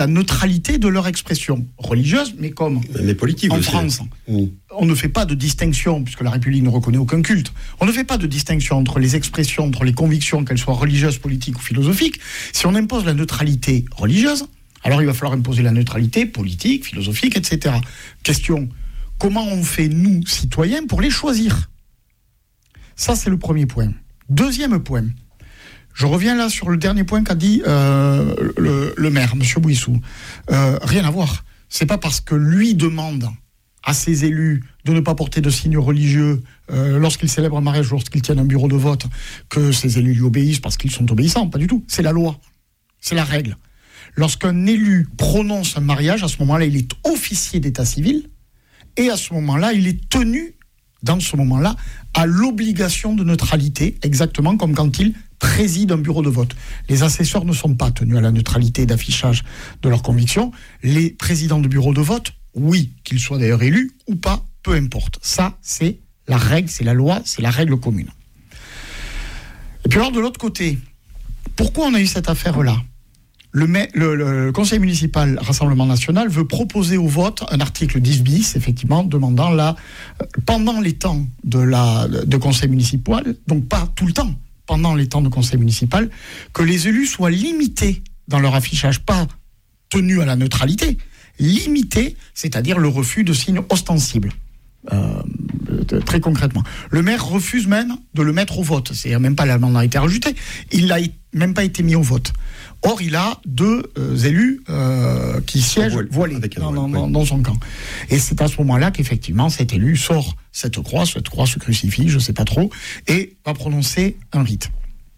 la neutralité de leur expression religieuse, mais comme politique en aussi. France, on ne fait pas de distinction, puisque la République ne reconnaît aucun culte, on ne fait pas de distinction entre les expressions, entre les convictions, qu'elles soient religieuses, politiques ou philosophiques. Si on impose la neutralité religieuse, alors il va falloir imposer la neutralité politique, philosophique, etc. Question, comment on fait, nous, citoyens, pour les choisir ? Ça, c'est le premier point. Deuxième point, je reviens là sur le dernier point qu'a dit le maire, M. Bouissou. Rien à voir. C'est pas parce que lui demande à ses élus de ne pas porter de signes religieux lorsqu'ils célèbrent un mariage, lorsqu'ils tiennent un bureau de vote, que ces élus lui obéissent parce qu'ils sont obéissants. Pas du tout. C'est la loi. C'est la règle. Lorsqu'un élu prononce un mariage, à ce moment-là, il est officier d'état civil et à ce moment-là, il est tenu, dans ce moment-là, à l'obligation de neutralité, exactement comme quand il préside un bureau de vote. Les assesseurs ne sont pas tenus à la neutralité d'affichage de leurs convictions. Les présidents de bureaux de vote, oui, qu'ils soient d'ailleurs élus ou pas, peu importe. Ça, c'est la règle, c'est la loi, c'est la règle commune. Et puis alors, de l'autre côté, pourquoi on a eu cette affaire-là ? Le conseil municipal Rassemblement National veut proposer au vote un article 10 bis, effectivement, demandant pendant les temps de conseil municipal, donc pas tout le temps, pendant les temps de conseil municipal, que les élus soient limités dans leur affichage, pas tenus à la neutralité, limités, c'est-à-dire le refus de signes ostensibles. Très concrètement. Le maire refuse même de le mettre au vote. C'est même pas l'amendement a été rejeté. Il n'a même pas été mis au vote. Or, il a deux élus qui siègent voilés dans son camp. Et c'est à ce moment-là qu'effectivement, cet élu sort cette croix se crucifie, je ne sais pas trop, et va prononcer un rite.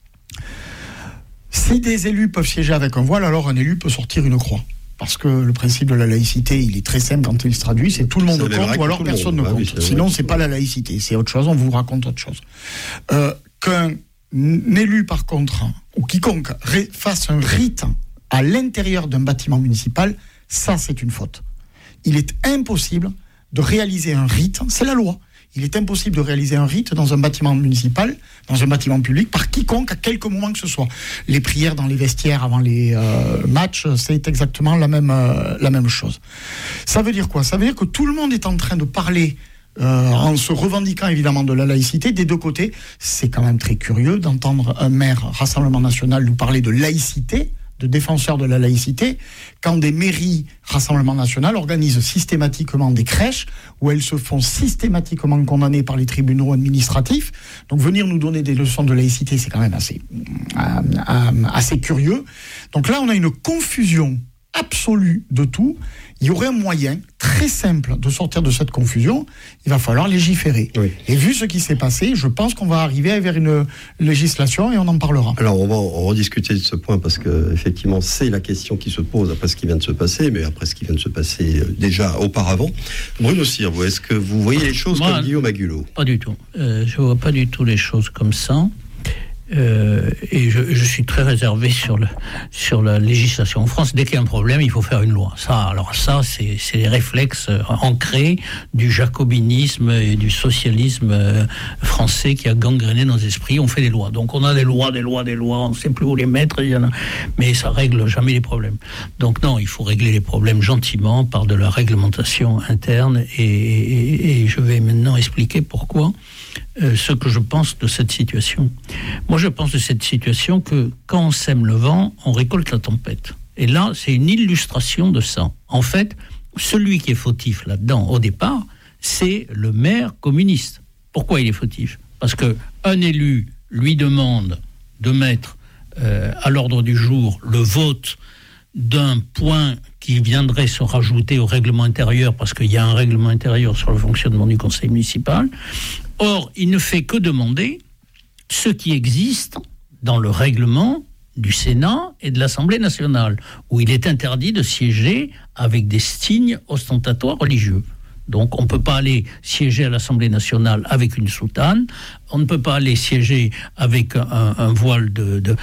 Si des élus peuvent siéger avec un voile, alors un élu peut sortir une croix. Parce que le principe de la laïcité, il est très simple quand il se traduit, c'est tout le monde compte ou alors personne ne compte. Sinon, c'est pas la laïcité, c'est autre chose, on vous raconte autre chose. Qu'un élu, par contre, ou quiconque fasse un rite à l'intérieur d'un bâtiment municipal, ça, c'est une faute. Il est impossible de réaliser un rite, c'est la loi. Il est impossible de réaliser un rite dans un bâtiment municipal, dans un bâtiment public, par quiconque, à quelque moment que ce soit. Les prières dans les vestiaires avant les matchs, c'est exactement la même chose. Ça veut dire quoi ? Ça veut dire que tout le monde est en train de parler, en se revendiquant évidemment de la laïcité, des deux côtés. C'est quand même très curieux d'entendre un maire Rassemblement National nous parler de laïcité, de défenseurs de la laïcité, quand des mairies Rassemblement National organisent systématiquement des crèches où elles se font systématiquement condamner par les tribunaux administratifs. Donc venir nous donner des leçons de laïcité, c'est quand même assez curieux. Donc là, on a une confusion absolue de tout. Il y aurait un moyen très simple de sortir de cette confusion. Il va falloir légiférer. Oui. Et vu ce qui s'est passé, je pense qu'on va arriver vers une législation et on en parlera. Alors on va en rediscuter de ce point parce que effectivement c'est la question qui se pose après ce qui vient de se passer, mais après ce qui vient de se passer déjà auparavant. Bruno Sirvaux, est-ce que vous voyez les choses comme Guillaume Agulot ? Pas du tout. Je vois pas du tout les choses comme ça. Et je suis très réservé sur la législation en France. Dès qu'il y a un problème, il faut faire une loi. Ça, c'est les réflexes ancrés du jacobinisme et du socialisme français qui a gangréné nos esprits. On fait des lois. Donc on a des lois. On ne sait plus où les mettre. Mais ça règle jamais les problèmes. Donc non, il faut régler les problèmes gentiment par de la réglementation interne. Et je vais maintenant expliquer pourquoi. Ce que je pense de cette situation. Moi, je pense de cette situation que quand on sème le vent, on récolte la tempête. Et là, c'est une illustration de ça. En fait, celui qui est fautif là-dedans, au départ, c'est le maire communiste. Pourquoi il est fautif ? Parce qu'un élu lui demande de mettre à l'ordre du jour le vote d'un point qui viendrait se rajouter au règlement intérieur, parce qu'il y a un règlement intérieur sur le fonctionnement du conseil municipal. Or, il ne fait que demander ce qui existe dans le règlement du Sénat et de l'Assemblée nationale, où il est interdit de siéger avec des signes ostentatoires religieux. Donc, on ne peut pas aller siéger à l'Assemblée nationale avec une soutane, on ne peut pas aller siéger avec un voile de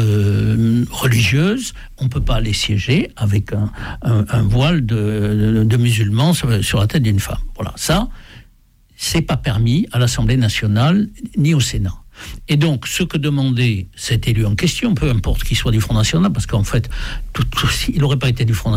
religieuse, on ne peut pas aller siéger avec un voile de musulman sur la tête d'une femme. Voilà, ça, c'est pas permis à l'Assemblée nationale ni au Sénat. Et donc, ce que demandait cet élu en question, peu importe qu'il soit du Front National, parce qu'en fait, il n'aurait pas été du Front National,